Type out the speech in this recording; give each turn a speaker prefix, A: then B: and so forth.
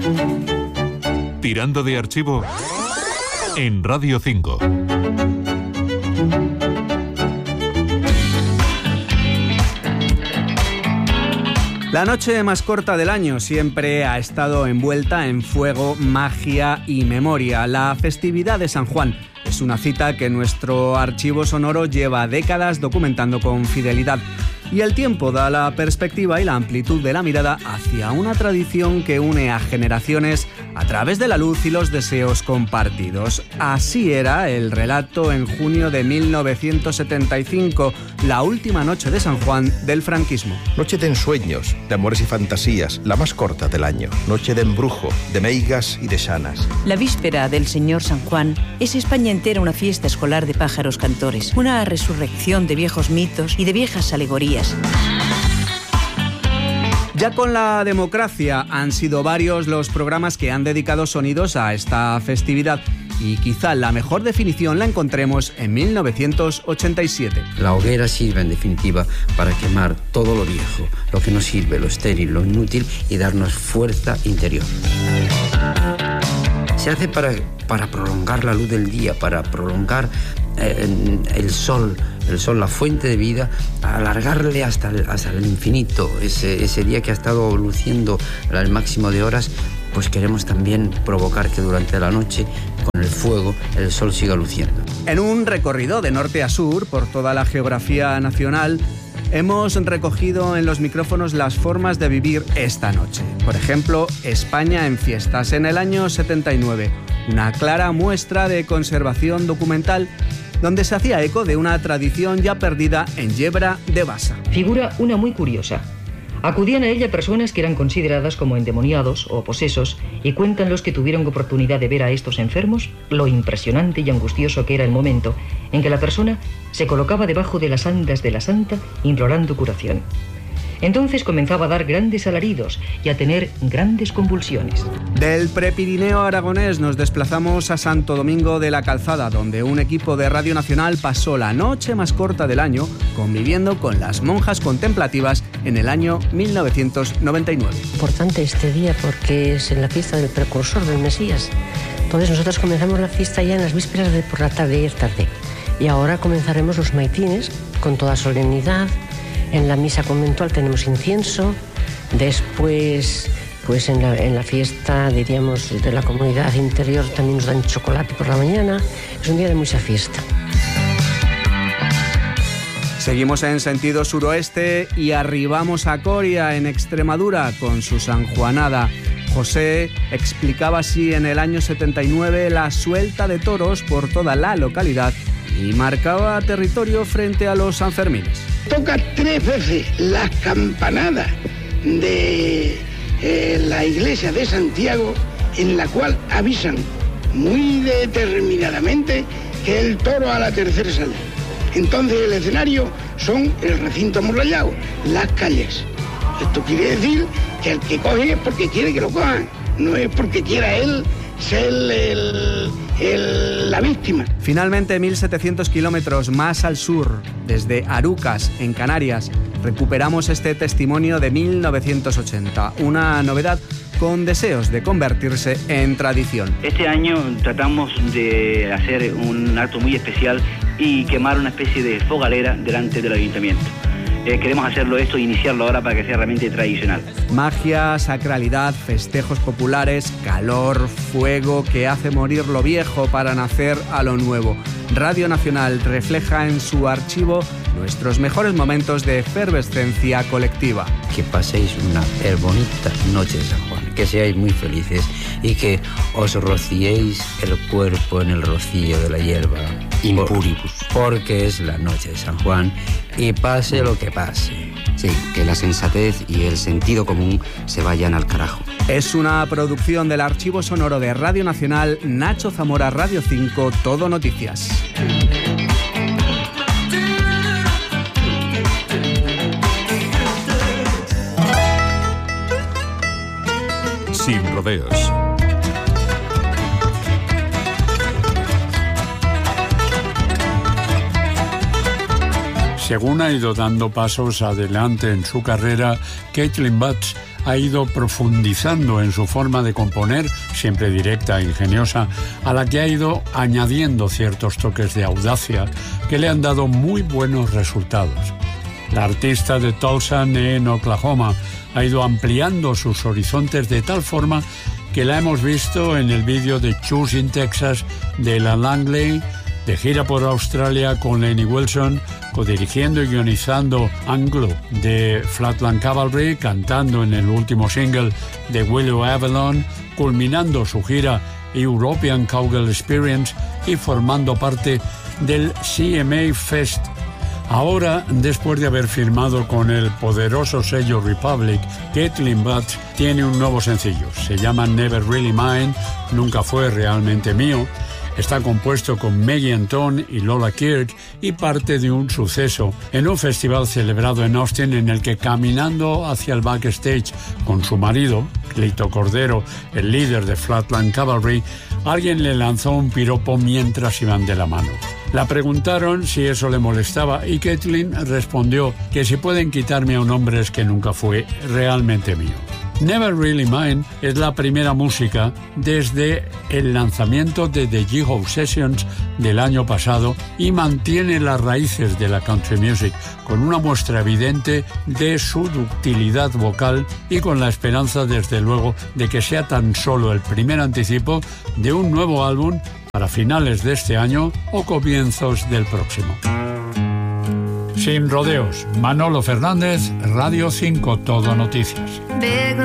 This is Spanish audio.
A: Tirando de archivo en Radio 5.
B: La noche más corta del año siempre ha estado envuelta en fuego, magia y memoria. La festividad de San Juan es una cita que nuestro archivo sonoro lleva décadas documentando con fidelidad. Y el tiempo da la perspectiva y la amplitud de la mirada hacia una tradición que une a generaciones a través de la luz y los deseos compartidos. Así era el relato en junio de 1975, la última noche de San Juan del franquismo.
C: Noche de ensueños, de amores y fantasías, la más corta del año. Noche de embrujo, de meigas y de sanas.
D: La víspera del Señor San Juan es España entera una fiesta escolar de pájaros cantores, una resurrección de viejos mitos y de viejas alegorías.
B: Ya con la democracia han sido varios los programas que han dedicado sonidos a esta festividad y quizá la mejor definición la encontremos en 1987.
E: La hoguera sirve en definitiva para quemar todo lo viejo, lo que no sirve, lo estéril, lo inútil y darnos fuerza interior. Se hace para prolongar la luz del día, para prolongar el sol, la fuente de vida, alargarle hasta el infinito. Ese día que ha estado luciendo al máximo de horas, pues queremos también provocar que durante la noche, con el fuego, el sol siga luciendo.
B: En un recorrido de norte a sur por toda la geografía nacional, hemos recogido en los micrófonos las formas de vivir esta noche. Por ejemplo, España en fiestas en el año 79, una clara muestra de conservación documental donde se hacía eco de una tradición ya perdida en Yebra de Basa.
F: Figura una muy curiosa. Acudían a ella personas que eran consideradas como endemoniados o posesos y cuentan los que tuvieron oportunidad de ver a estos enfermos lo impresionante y angustioso que era el momento en que la persona se colocaba debajo de las andas de la santa implorando curación. Entonces comenzaba a dar grandes alaridos y a tener grandes convulsiones.
B: Del Prepirineo aragonés nos desplazamos a Santo Domingo de la Calzada, donde un equipo de Radio Nacional pasó la noche más corta del año conviviendo con las monjas contemplativas en el año 1999.
G: Importante este día porque es en la fiesta del precursor del Mesías. Entonces nosotros comenzamos la fiesta ya en las vísperas de por la tarde y tarde. Y ahora comenzaremos los maitines con toda solemnidad. En la misa conventual tenemos incienso, después pues en la fiesta, diríamos, de la comunidad interior también nos dan chocolate por la mañana. Es un día de mucha fiesta.
B: Seguimos en sentido suroeste y arribamos a Coria, en Extremadura, con su sanjuanada. José explicaba así en el año 79 la suelta de toros por toda la localidad y marcaba territorio frente a los Sanfermines.
H: Toca 3 veces las campanadas de la iglesia de Santiago, en la cual avisan muy determinadamente que el toro a la tercera sale. Entonces el escenario son el recinto amurallado, las calles. Esto quiere decir que el que coge es porque quiere que lo cojan, no es porque quiera él ser la víctima.
B: Finalmente, 1.700 kilómetros más al sur, desde Arucas, en Canarias, recuperamos este testimonio de 1980, una novedad con deseos de convertirse en tradición.
I: Este año tratamos de hacer un acto muy especial y quemar una especie de fogalera delante del ayuntamiento. Queremos hacerlo esto e iniciarlo ahora para que sea realmente tradicional.
B: Magia, sacralidad, festejos populares, calor, fuego que hace morir lo viejo para nacer a lo nuevo. Radio Nacional refleja en su archivo nuestros mejores momentos de efervescencia colectiva.
E: Que paséis una bonita noche de San Juan, que seáis muy felices y que os rociéis el cuerpo en el rocío de la hierba. Impuribus. Porque es la noche de San Juan y pase lo que pase.
J: Sí, que la sensatez y el sentido común se vayan al carajo.
B: Es una producción del Archivo Sonoro de Radio Nacional, Nacho Zamora, Radio 5, Todo Noticias.
A: Sin rodeos.
K: Según ha ido dando pasos adelante en su carrera, Caitlin Butts ha ido profundizando en su forma de componer, siempre directa e ingeniosa, a la que ha ido añadiendo ciertos toques de audacia que le han dado muy buenos resultados. La artista de Tulsa, en Oklahoma, ha ido ampliando sus horizontes de tal forma que la hemos visto en el vídeo de Choosing Texas de Ian Langley, de gira por Australia con Lenny Wilson, codirigiendo y guionizando Anglo de Flatland Cavalry, cantando en el último single de Willow Avalon, culminando su gira European Cowgirl Experience y formando parte del CMA Fest. Ahora, después de haber firmado con el poderoso sello Republic, Caitlin Butts tiene un nuevo sencillo. Se llama Never Really Mine, Nunca Fue Realmente Mío. Está compuesto con Maggie Anton y Lola Kirk y parte de un suceso en un festival celebrado en Austin en el que, caminando hacia el backstage con su marido, Clito Cordero, el líder de Flatland Cavalry, alguien le lanzó un piropo mientras iban de la mano. La preguntaron si eso le molestaba y Caitlin respondió que si pueden quitarme a un hombre es que nunca fue realmente mío. Never Really Mine es la primera música desde el lanzamiento de The G-Ho Sessions del año pasado y mantiene las raíces de la country music con una muestra evidente de su ductilidad vocal y con la esperanza, desde luego, de que sea tan solo el primer anticipo de un nuevo álbum para finales de este año o comienzos del próximo. Sin rodeos, Manolo Fernández, Radio 5 Todo Noticias.